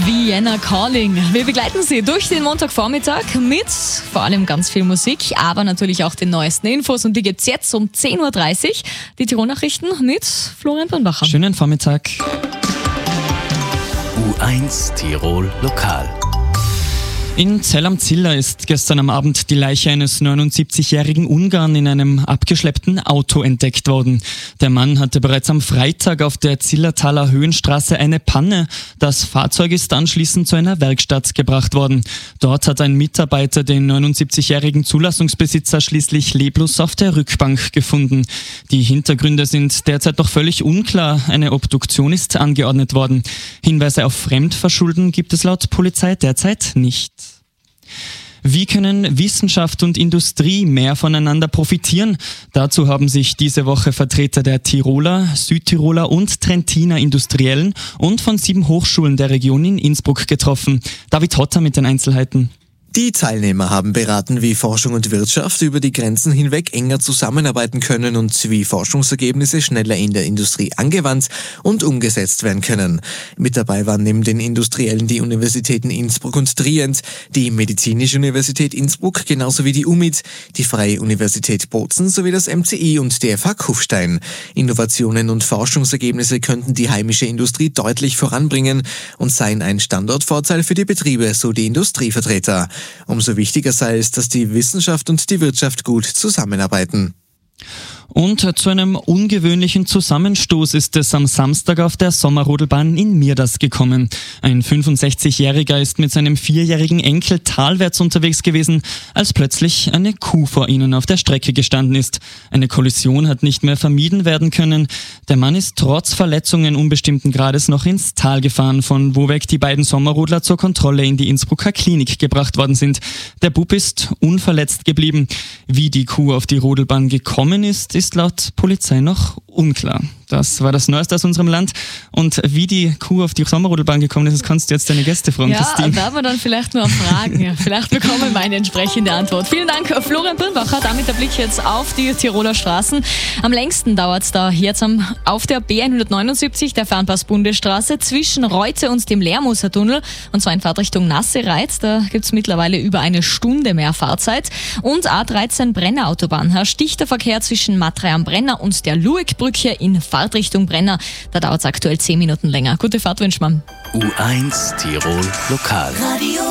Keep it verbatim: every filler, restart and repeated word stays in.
Vienna Calling. Wir begleiten Sie durch den Montagvormittag mit vor allem ganz viel Musik, aber natürlich auch den neuesten Infos. Und die gibt's jetzt um zehn Uhr dreißig. Die Tirol-Nachrichten mit Florian Birnbacher. Schönen Vormittag. U eins Tirol Lokal. In Zell am Ziller ist gestern am Abend die Leiche eines neunundsiebzigjährigen Ungarn in einem abgeschleppten Auto entdeckt worden. Der Mann hatte bereits am Freitag auf der Zillertaler Höhenstraße eine Panne. Das Fahrzeug ist anschließend zu einer Werkstatt gebracht worden. Dort hat ein Mitarbeiter den neunundsiebzigjährigen Zulassungsbesitzer schließlich leblos auf der Rückbank gefunden. Die Hintergründe sind derzeit noch völlig unklar. Eine Obduktion ist angeordnet worden. Hinweise auf Fremdverschulden gibt es laut Polizei derzeit nicht. Wie können Wissenschaft und Industrie mehr voneinander profitieren? Dazu haben sich diese Woche Vertreter der Tiroler, Südtiroler und Trentiner Industriellen und von sieben Hochschulen der Region in Innsbruck getroffen. David Hotter mit den Einzelheiten. Die Teilnehmer haben beraten, wie Forschung und Wirtschaft über die Grenzen hinweg enger zusammenarbeiten können und wie Forschungsergebnisse schneller in der Industrie angewandt und umgesetzt werden können. Mit dabei waren neben den Industriellen die Universitäten Innsbruck und Trient, die Medizinische Universität Innsbruck, genauso wie die U M I T, die Freie Universität Bozen sowie das M C I und die F H Kufstein. Innovationen und Forschungsergebnisse könnten die heimische Industrie deutlich voranbringen und seien ein Standortvorteil für die Betriebe, so die Industrievertreter. Umso wichtiger sei es, dass die Wissenschaft und die Wirtschaft gut zusammenarbeiten. Und zu einem ungewöhnlichen Zusammenstoß ist es am Samstag auf der Sommerrodelbahn in Mirdas gekommen. Ein fünfundsechzigjähriger ist mit seinem vierjährigen Enkel talwärts unterwegs gewesen, als plötzlich eine Kuh vor ihnen auf der Strecke gestanden ist. Eine Kollision hat nicht mehr vermieden werden können. Der Mann ist trotz Verletzungen unbestimmten Grades noch ins Tal gefahren, von wo weg die beiden Sommerrodler zur Kontrolle in die Innsbrucker Klinik gebracht worden sind. Der Bub ist unverletzt geblieben. Wie die Kuh auf die Rodelbahn gekommen ist, ist laut Polizei noch unklar. Das war das Neueste aus unserem Land. Und wie die Kuh auf die Sommerrodelbahn gekommen ist, das kannst du jetzt deine Gäste fragen, Ja, Christine. werden wir dann vielleicht nur fragen. Ja, vielleicht bekommen wir eine entsprechende Antwort. Vielen Dank, Florian Birnbacher. Damit der Blick jetzt auf die Tiroler Straßen. Am längsten dauert es da jetzt am, auf der B hundertneunundsiebzig, der Fernpass-Bundesstraße, zwischen Reute und dem Lermoser-Tunnel. Und zwar in Fahrtrichtung Nassereit. Da gibt es mittlerweile über eine Stunde mehr Fahrzeit. Und A dreizehn Brenner Autobahn herrscht dichter Verkehr zwischen Matrei am Brenner und der Luegbrücke in Fahrtrichtung Brenner. Da dauert es aktuell zehn Minuten länger. Gute Fahrt wünscht man. U eins Tirol Lokal. Radio